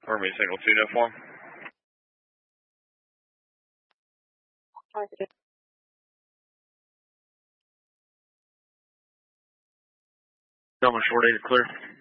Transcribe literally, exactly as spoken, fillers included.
Army single two, no form. Delma short eight is clear.